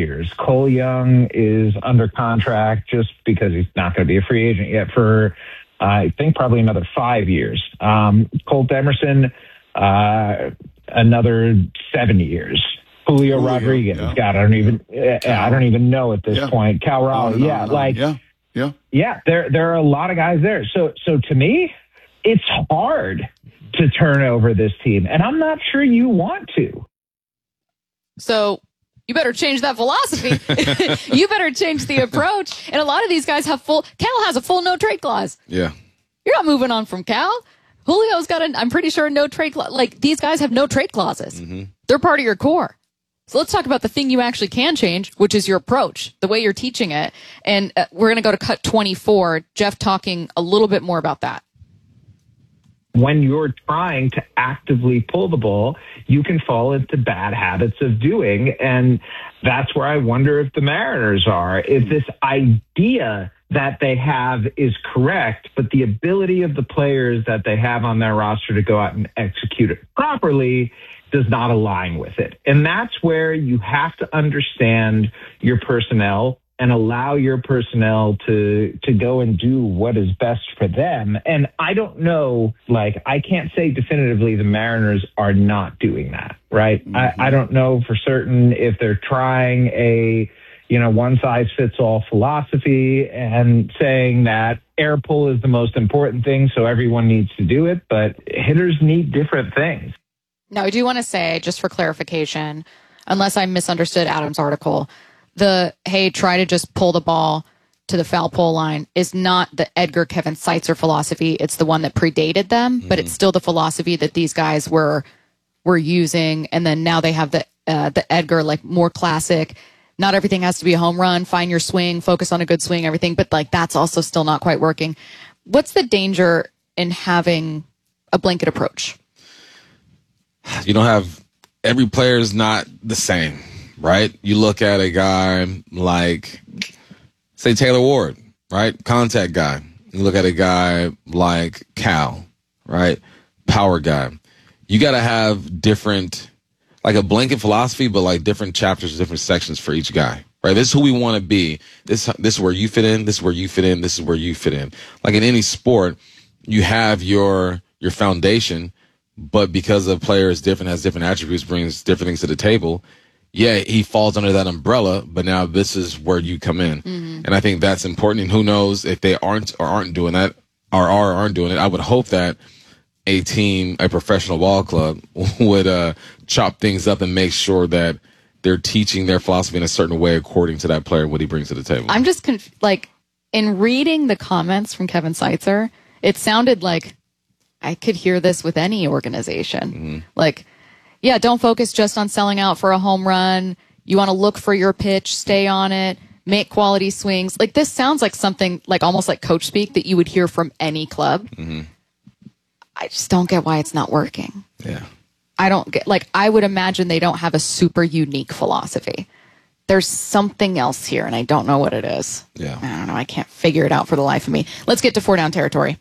years. Cole Young is under contract just because he's not going to be a free agent yet for, I think, probably another 5 years. Colt Emerson, another 7 years. Julio Rodriguez, yeah. God, I don't even know at this point. Cal Raleigh, there are a lot of guys there. So to me, it's hard to turn over this team, and I'm not sure you want to. So you better change that philosophy. You better change the approach. And a lot of these guys have Cal has a full no trade clause. Yeah. You're not moving on from Cal. Julio's got I'm pretty sure, no trade clause. Like, these guys have no trade clauses. Mm-hmm. They're part of your core. So let's talk about the thing you actually can change, which is your approach, the way you're teaching it. And we're going to go to cut 24. Jeff talking a little bit more about that. When you're trying to actively pull the ball, you can fall into bad habits of doing. And that's where I wonder if the Mariners are. If this idea that they have is correct, but the ability of the players that they have on their roster to go out and execute it properly does not align with it. And that's where you have to understand your personnel and allow your personnel to go and do what is best for them. And I don't know, I can't say definitively the Mariners are not doing that, right? Mm-hmm. I don't know for certain if they're trying a, one-size-fits-all philosophy and saying that air pull is the most important thing, so everyone needs to do it, but hitters need different things. Now, I do want to say, just for clarification, unless I misunderstood Adam's article, try to just pull the ball to the foul pole line is not the Edgar Kevin Seitzer philosophy. It's the one that predated them, but it's still the philosophy that these guys were using. And then now they have the Edgar, more classic. Not everything has to be a home run. Find your swing, focus on a good swing, everything. But that's also still not quite working. What's the danger in having a blanket approach? You don't have every player is not the same, right? You look at a guy like, say, Taylor Ward, right? Contact guy. You look at a guy like Cal, right? Power guy. You got to have different, a blanket philosophy, but different chapters, different sections for each guy, right? This is who we want to be. This is where you fit in. This is where you fit in. This is where you fit in. Like in any sport, you have your foundation. But because a player is different, has different attributes, brings different things to the table, he falls under that umbrella, but now this is where you come in. Mm-hmm. And I think that's important. And who knows if they aren't doing that or aren't doing it. I would hope that a team, a professional ball club would chop things up and make sure that they're teaching their philosophy in a certain way according to that player, what he brings to the table. I'm just in reading the comments from Kevin Seitzer, it sounded like I could hear this with any organization. Mm-hmm. Don't focus just on selling out for a home run. You want to look for your pitch, stay on it, make quality swings. This sounds like something almost like coach speak that you would hear from any club. Mm-hmm. I just don't get why it's not working. Yeah. I don't get, I would imagine they don't have a super unique philosophy. There's something else here, and I don't know what it is. Yeah. I don't know. I can't figure it out for the life of me. Let's get to 4 Down territory.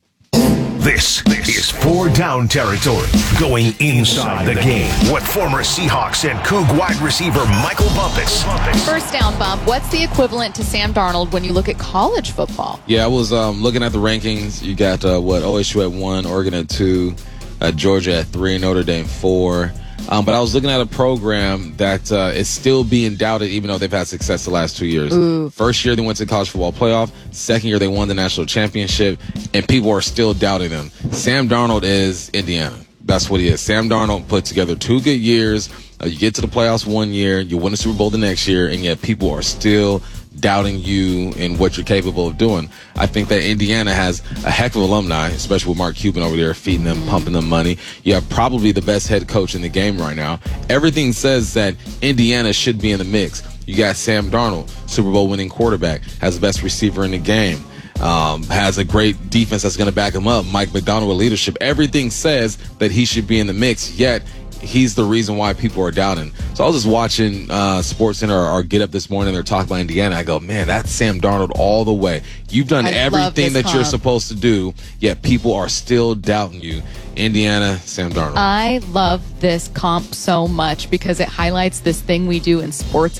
This is 4 Down territory, going inside the game with former Seahawks and Coug wide receiver Michael Bumpus. First down, Bump. What's the equivalent to Sam Darnold when you look at college football? Yeah, I was looking at the rankings. You got OSU at 1, Oregon at 2, Georgia at 3, Notre Dame 4. But I was looking at a program that is still being doubted, even though they've had success the last 2 years. Ooh. First year, they went to the college football playoff. Second year, they won the national championship, and people are still doubting them. Sam Darnold is Indiana. That's what he is. Sam Darnold put together 2 good years. You get to the playoffs 1 year, you win the Super Bowl the next year, and yet people are still doubting you and what you're capable of doing. I think that Indiana has a heck of alumni, especially with Mark Cuban over there feeding them, pumping them money. You have probably the best head coach in the game right now. Everything says that Indiana should be in the mix. You got Sam Darnold, Super Bowl winning quarterback, has the best receiver in the game, has a great defense that's going to back him up. Mike McDonald with leadership. Everything says that he should be in the mix, yet he's the reason why people are doubting. So I was just watching SportsCenter or Get Up this morning. They're talking about Indiana. I go, man, that's Sam Darnold all the way. You've done everything that you're supposed to do, yet people are still doubting you. Indiana, Sam Darnold. I love this comp so much because it highlights this thing we do in sports